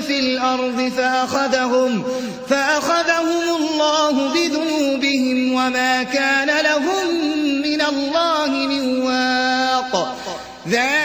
في الأرض فأخذهم الله بذنوبهم وما كان لهم من الله من واق.